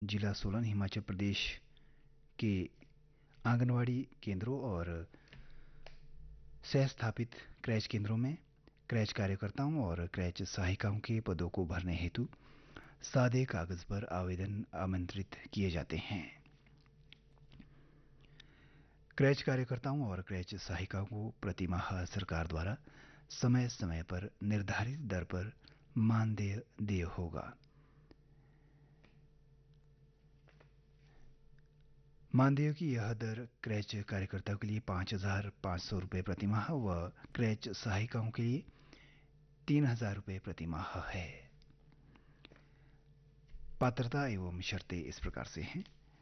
जिला सोलन हिमाचल प्रदेश के आंगनवाड़ी केंद्रों और सह स्थापित क्रैच केंद्रों में क्रैच कार्यकर्ताओं और क्रैच सहायिकाओं के पदों को भरने हेतु सादे कागज पर आवेदन आमंत्रित किए जाते हैं। क्रैच कार्यकर्ताओं और क्रैच सहायिकाओं को प्रतिमाह सरकार द्वारा समय समय पर निर्धारित दर पर मानदेय देय होगा। मानदेय की यह दर क्रैच कार्यकर्ताओं के लिए 5,500 रुपये प्रतिमाह व क्रैच सहायिकाओं के लिए 3,000 रुपये प्रतिमाह है। पात्रता एवं शर्तें इस प्रकार से हैं।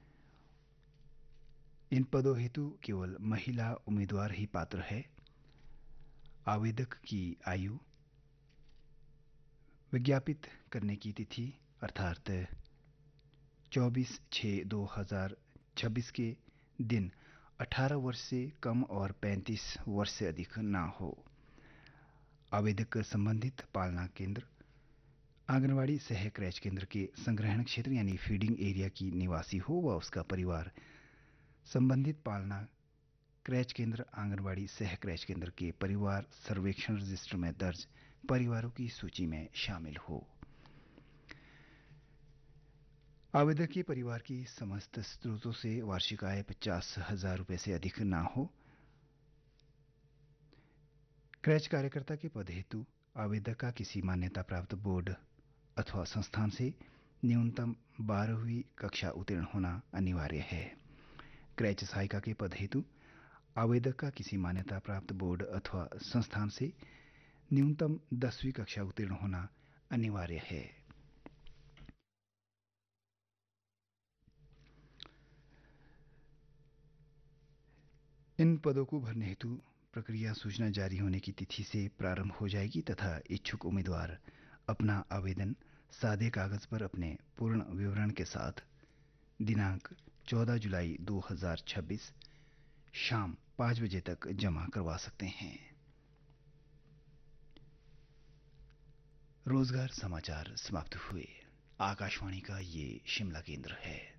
इन पदों हेतु केवल महिला उम्मीदवार ही पात्र है। आवेदक की आयु, विज्ञापित करने की तिथि अर्थात 24/6/2026 के दिन 18 वर्ष से कम और 35 वर्ष से अधिक ना हो। आवेदक संबंधित पालना केंद्र, आंगनवाड़ी सह क्रैच केंद्र के संग्रहण क्षेत्र यानी फीडिंग एरिया की निवासी हो व उसका परिवार संबंधित पालना क्रैच केंद्र, आंगनवाड़ी सह क्रैच केंद्र के परिवार सर्वेक्षण रजिस्टर में दर्ज परिवारों की सूची में शामिल हो। आवेदक के परिवार की समस्त स्रोतों से वार्षिक आय 50,000 रुपये से अधिक ना हो। क्रैच कार्यकर्ता के पद हेतु आवेदक का किसी मान्यता प्राप्त बोर्ड अथवा संस्थान से न्यूनतम 12वीं कक्षा उत्तीर्ण होना अनिवार्य है। क्रैच सहायिका के पद हेतु आवेदक का किसी मान्यता प्राप्त बोर्ड अथवा संस्थान से न्यूनतम 10वीं कक्षा उत्तीर्ण होना अनिवार्य है। इन पदों को भरने हेतु प्रक्रिया सूचना जारी होने की तिथि से प्रारंभ हो जाएगी तथा इच्छुक उम्मीदवार अपना आवेदन सादे कागज पर अपने पूर्ण विवरण के साथ दिनांक 14 जुलाई 2026 शाम 5 बजे तक जमा करवा सकते हैं। रोजगार समाचार समाप्त हुए। आकाशवाणी का ये शिमला केंद्र है।